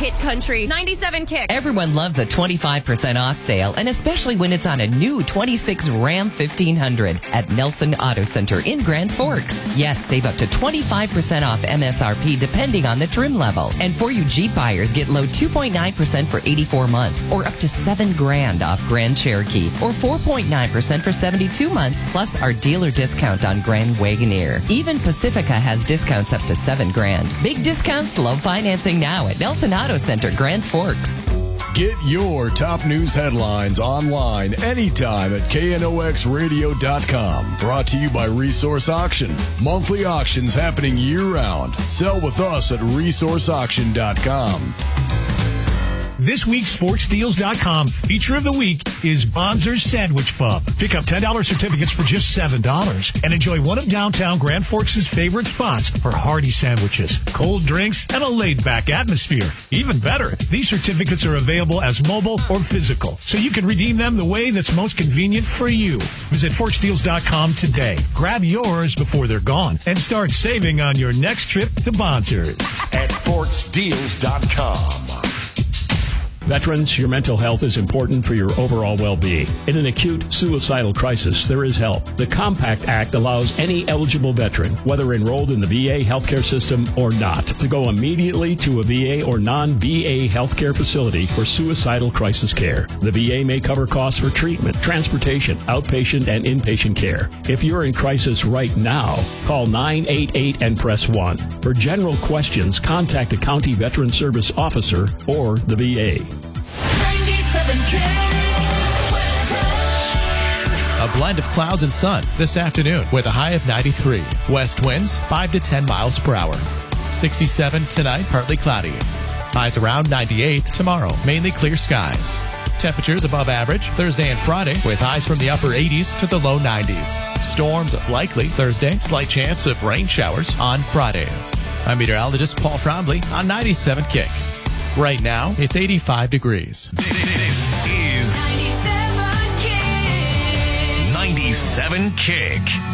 hit country. 97 Kick. Everyone loves a 25% off sale, and especially when it's on a new 26 Ram 1500 at Nelson Auto Center in Grand Forks. Yes, save up to 25% off MSRP depending on the trim level. And for you Jeep buyers, get low 2.9% for 84 months or up to $7,000 off Grand Cherokee or 4.9% for 72 months plus our dealer discount on Grand Wagoneer. Even Pacifica has discounts up to $7,000. Big discounts, low financing now at Nelson Auto Center, Grand Forks. Get your top news headlines online anytime at KNOXradio.com. Brought to you by Resource Auction. Monthly auctions happening year-round. Sell with us at ResourceAuction.com. This week's SportsDeals.com feature of the week is Bonzer's Sandwich Pub. Pick up $10 certificates for just $7 and enjoy one of downtown Grand Forks' favorite spots for hearty sandwiches, cold drinks, and a laid-back atmosphere. Even better, these certificates are available as mobile or physical, so you can redeem them the way that's most convenient for you. Visit SportsDeals.com today. Grab yours before they're gone and start saving on your next trip to Bonzer's. At SportsDeals.com. Veterans, your mental health is important for your overall well-being. In an acute suicidal crisis, there is help. The Compact Act allows any eligible veteran, whether enrolled in the VA healthcare system or not, to go immediately to a VA or non-VA healthcare facility for suicidal crisis care. The VA may cover costs for treatment, transportation, outpatient, and inpatient care. If you're in crisis right now, call 988 and press 1. For general questions, contact a county veteran service officer or the VA. A blend of clouds and sun this afternoon with a high of 93. West winds 5 to 10 miles per hour. 67 tonight, partly cloudy. Highs around 98 tomorrow, mainly clear skies. Temperatures above average Thursday and Friday with highs from the upper 80s to the low 90s. Storms likely Thursday, slight chance of rain showers on Friday. I'm meteorologist Paul Trombley on 97 Kick. Right now, it's 85 degrees. This is 97 Kick.